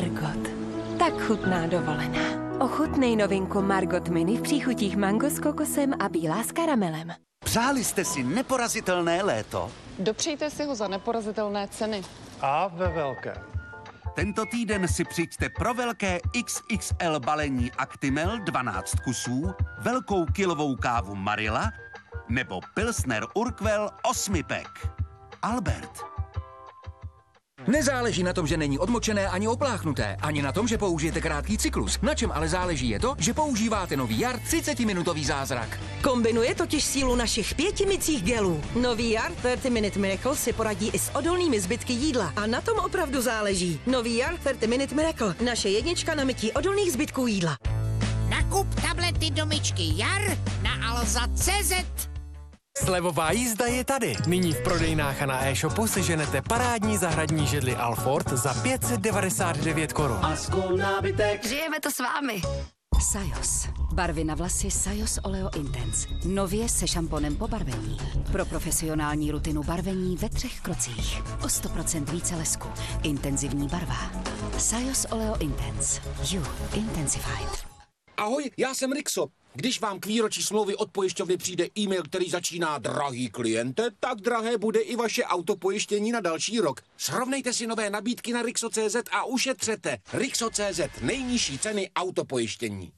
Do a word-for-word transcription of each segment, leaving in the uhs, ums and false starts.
Margot. Tak chutná dovolená. Ochutnej novinku Margot Mini v příchutích mango s kokosem a bílá s karamelem. Přáli jste si neporazitelné léto? Dopřejte si ho za neporazitelné ceny. A ve velké. Tento týden si přijďte pro velké X X L balení Actimel dvanáct kusů, velkou kilovou kávu Marilla nebo Pilsner Urquell osmi pack. Albert. Nezáleží na tom, že není odmočené ani opláchnuté, ani na tom, že použijete krátký cyklus. Na čem ale záleží je to, že používáte nový Jar třicetiminutový zázrak. Kombinuje totiž sílu našich pěti mycích gelů. Nový Jar třicet Minute Miracle si poradí i s odolnými zbytky jídla. A na tom opravdu záleží. Nový Jar třicet Minute Miracle. Naše jednička na mytí odolných zbytků jídla. Nakup tablety do myčky Jar na alza tečka cé zet. Slevová jízda je tady. Nyní v prodejnách a na e-shopu seženete parádní zahradní židli Alford za pět set devadesát devět korun. A skůl nábytek. Žijeme to s vámi. Sajos. Barvy na vlasy Sajos Oleo Intense. Nově se šamponem po barvení. Pro profesionální rutinu barvení ve třech krocích. O sto procent více lesku. Intenzivní barva. Sajos Oleo Intense. You Intensified. Ahoj, já jsem Rixo. Když vám k výročí smlouvy od pojišťovny přijde e-mail, který začíná drahý kliente, tak drahé bude i vaše autopojištění na další rok. Srovnejte si nové nabídky na Rixo tečka cé zet a ušetřete. Rixo tečka cé zet, nejnižší ceny autopojištění.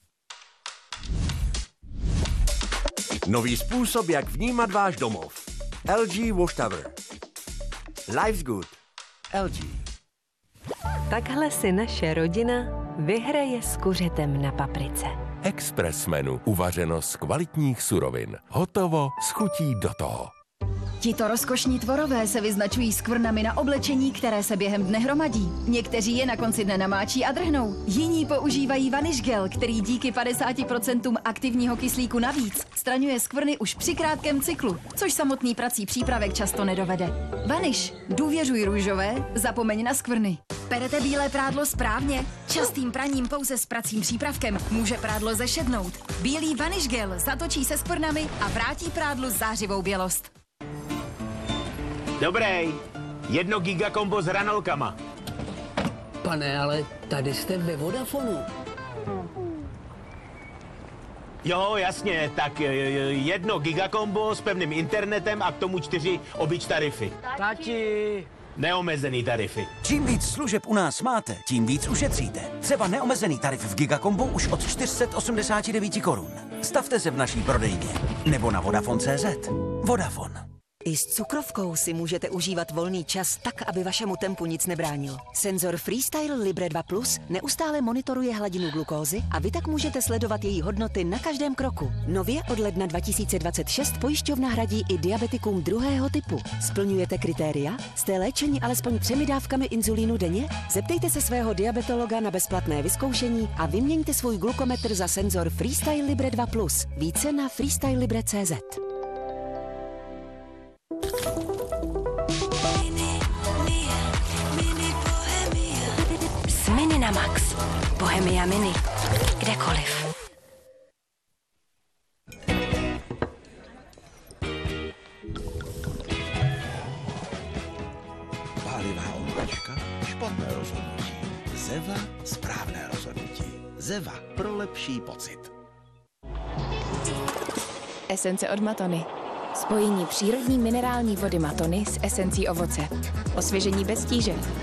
Nový způsob, jak vnímat váš domov. L G Wash Tower. Life's good. L G. Takhle si naše rodina vyhraje s kuřetem na paprice. Express menu. Uvařeno z kvalitních surovin. Hotovo s chutí do toho. Tito rozkošní tvorové se vyznačují skvrnami na oblečení, které se během dne hromadí. Někteří je na konci dne namáčí a drhnou. Jiní používají vanish gel, který díky padesáti procentům aktivního kyslíku navíc straňuje skvrny už při krátkém cyklu, což samotný prací přípravek často nedovede. Vanish. Důvěřuj růžové, zapomeň na skvrny. Perete bílé prádlo správně? Častým praním pouze s pracím přípravkem může prádlo zešednout. Bílý vanish gel zatočí se skvrnami a vrátí prádlu zářivou bělost. Dobrý, jedno gigakombo s hranolkama. Pane, ale tady jste ve Vodafonu. Jo, jasně, tak jedno gigakombo s pevným internetem a k tomu čtyři obyč tarify. Tati. Neomezený tarify. Čím víc služeb u nás máte, tím víc ušetříte. Třeba neomezený tarif v Gigakombu už od čtyři sta osmdesát devět korun. Stavte se v naší prodejně nebo na Vodafone tečka cé zet. Vodafone. I s cukrovkou si můžete užívat volný čas tak, aby vašemu tempu nic nebránilo. Senzor Freestyle Libre dva plus neustále monitoruje hladinu glukózy a vy tak můžete sledovat její hodnoty na každém kroku. Nově od ledna dva tisíce dvacet šest pojišťovna hradí i diabetikům druhého typu. Splňujete kritéria? Jste léčeni alespoň třemi dávkami inzulínu denně? Zeptejte se svého diabetologa na bezplatné vyzkoušení a vyměňte svůj glukometr za senzor Freestyle Libre dva plus. Více na freestyle libre tečka cé zet. Mini na Max. Bohemia Mini. Kdekoliv. Pálivá omáčka, špatné rozhodnutí. Zeva, správné rozhodnutí. Zeva pro lepší pocit. Esence od Matony. Spojení přírodní minerální vody Matony s esencí ovoce. Osvěžení bez tíže.